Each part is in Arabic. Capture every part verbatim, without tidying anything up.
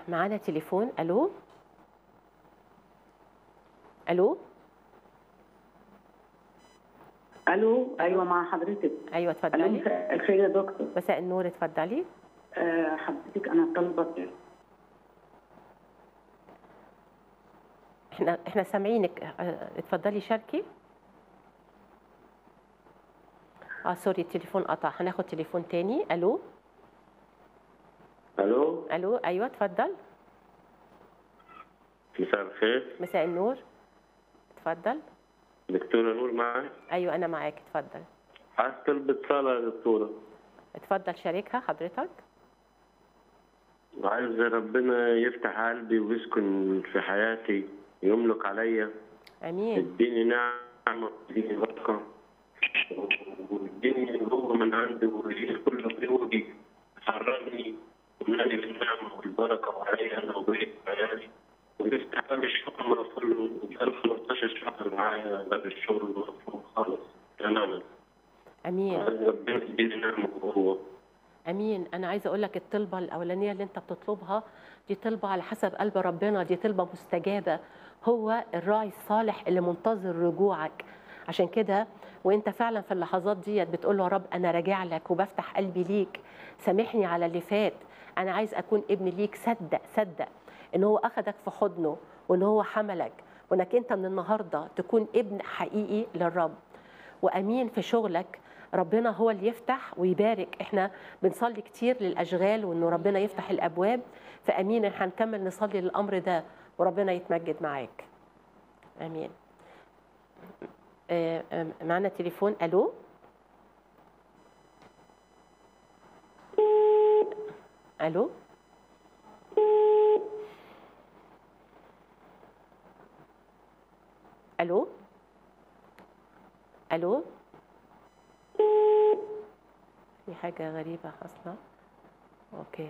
معانا تليفون. الو الو الو ايوه مع حضرتك. ايوه الو اتفضلي. مساء الخير يا دكتور. مساء النور، اتفضلي. أه حضرتك انا طالبه. احنا احنا سامعينك. اه، اتفضلي شاركي. اه سوري التليفون قطع، هناخد تليفون تاني. الو الو الو ايوه اتفضل. مساء الخير. مساء النور، اتفضل. دكتورة نور معي. ايوه انا معاك، اتفضل. عايز طلبة صلاة يا دكتورة. اتفضل شاركها حضرتك. وعايز ربنا يفتح قلبي ويسكن في حياتي، يملك عليا، امين. يديني نعمة ويديني بركة، ويديني قوة من عنده ويشيل كل قيودي، يحررني ويملاني بالنعمة والبركة وعليا أنا وبيت عيالي، ويفتح باب الشغل مقفول. بقالي خمستاشر شهر معايا باب الشغل مقفول خالص تماما. امين عايز ربنا يديني نعمة وقوة. امين. انا عايزه اقول لك الطلبه الاولانيه اللي انت بتطلبها دي طلبه على حسب قلب ربنا، دي طلبه مستجابه. هو الراعي الصالح اللي منتظر رجوعك. عشان كده وانت فعلا في اللحظات ديت بتقول له يا رب انا راجع لك وبفتح قلبي ليك، سامحني على اللي فات، انا عايز اكون ابن ليك. صدق صدق ان هو اخدك في حضنه وان هو حملك، وانك انت من النهارده تكون ابن حقيقي للرب. وامين في شغلك، ربنا هو اللي يفتح ويبارك. احنا بنصلي كتير للاشغال وانه ربنا يفتح الابواب، فامين احنا هنكمل نصلي للامر ده وربنا يتمجد معاك. امين. آه، آه، معنا تليفون. الو الو الو الو في حاجة غريبة حاصلة. اوكي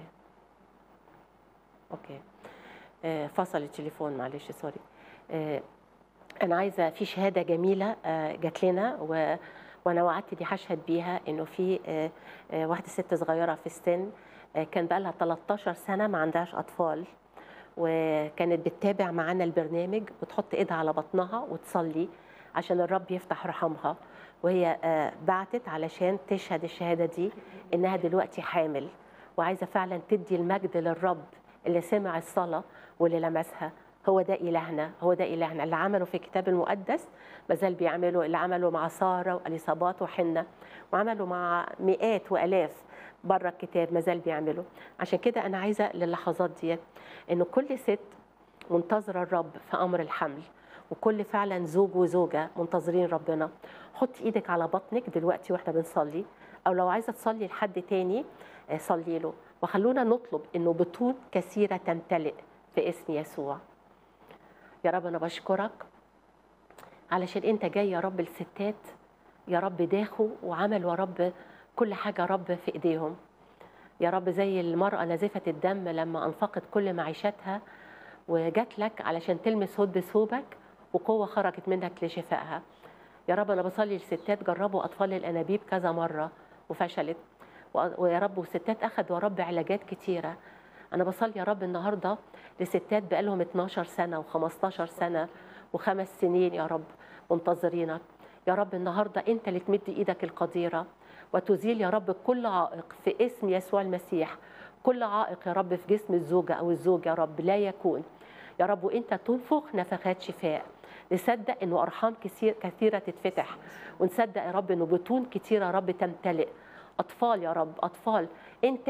اوكي آه، فصل التليفون، معلش سوري. آه، انا عايزه في شهاده جميله آه، جات لنا و... وانا وعدت دي هشهد بيها انه في آه، آه، واحده ست صغيره في السن، آه، كان بقى لها تلتاشر سنه ما عندهاش اطفال، وكانت بتتابع معانا البرنامج وتحط ايدها على بطنها وتصلي عشان الرب يفتح رحمها. وهي آه، بعتت علشان تشهد الشهاده دي انها دلوقتي حامل، وعايزه فعلا تدي المجد للرب اللي سمع الصلاه واللي لمسها. هو ده إلهنا، هو ده إلهنا اللي عمله في الكتاب المقدس مازال بيعمله، اللي عمله مع سارة وأليصابات وحنة، وعمله مع مئات وآلاف بره الكتاب مازال بيعمله. عشان كده أنا عايزة للحظات ديت إنه كل ست منتظرة الرب في أمر الحمل، وكل فعلا زوج وزوجة منتظرين ربنا، حط إيدك على بطنك دلوقتي وإحنا بنصلي، أو لو عايزة تصلي لحد تاني صلي له، وخلونا نطلب إنه بطون كثيرة تمتلئ في اسم يسوع. يا رب أنا بشكرك علشان أنت جاي يا رب الستات يا رب داخوا وعملوا يا رب كل حاجة يا رب في إيديهم. يا رب زي المرأة نازفة الدم لما أنفقت كل معيشتها وجات لك علشان تلمس هد ثوبك وقوة خرجت منك لشفائها. يا رب أنا بصلي للستات جربوا أطفال الأنابيب كذا مرة وفشلت، ويا رب وستات أخذوا يا رب علاجات كتيرة. أنا بصلي يا رب النهاردة لستات بقالهم اتناشر سنة وخمستاشر سنة وخمس سنين يا رب منتظرينك. يا رب النهاردة أنت اللي تمد إيدك القديرة وتزيل يا رب كل عائق في اسم يسوع المسيح. كل عائق يا رب في جسم الزوجة أو الزوج يا رب لا يكون يا رب، وأنت تنفخ نفخات شفاء. نصدق أنه أرحام كثير كثيرة تتفتح، ونصدق يا رب أنه بطون كثيرة يا رب تمتلئ. أطفال يا رب، أطفال أنت